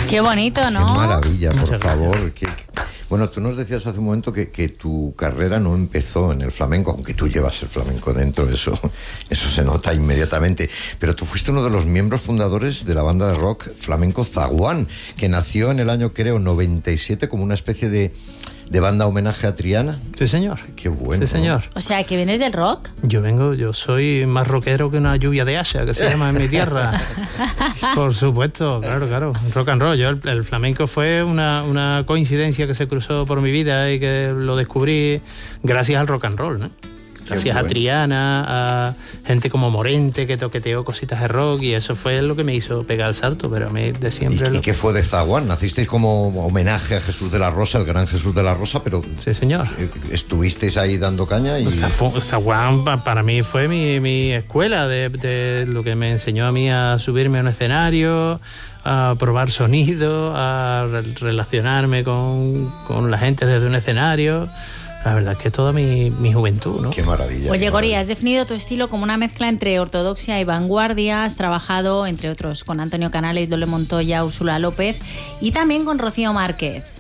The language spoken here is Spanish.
Qué bonito, ¿no? Qué maravilla, por Muchas favor. Bueno, tú nos decías hace un momento que tu carrera no empezó en el flamenco, aunque tú llevas el flamenco dentro, eso se nota inmediatamente. Pero tú fuiste uno de los miembros fundadores de la banda de rock flamenco Zaguán, que nació en el año, creo, 97 como una especie de banda homenaje a Triana. Sí, señor. Qué bueno. Sí, señor. O sea, que vienes del rock. Yo soy más rockero que una lluvia de Asha, que se llama en mi tierra. Por supuesto, claro. Rock and roll. Yo, el flamenco fue una coincidencia que se cruzó por mi vida y que lo descubrí gracias al rock and roll, ¿no? Gracias a Triana, a gente como Morente que toqueteó cositas de rock, y eso fue lo que me hizo pegar el salto, pero a mí de siempre... ¿Y qué fue de Zaguán? Nacisteis como homenaje a Jesús de la Rosa, el gran Jesús de la Rosa, pero... Sí, señor. Estuvisteis ahí dando caña y... Zaguán para mí fue mi escuela de lo que me enseñó a mí a subirme a un escenario, a probar sonido, a relacionarme con la gente desde un escenario. La verdad es que toda mi juventud, ¿no? Qué maravilla. Oye, Gori, has definido tu estilo como una mezcla entre ortodoxia y vanguardia. Has trabajado, entre otros, con Antonio Canales, Dole Montoya, Úrsula López y también con Rocío Márquez.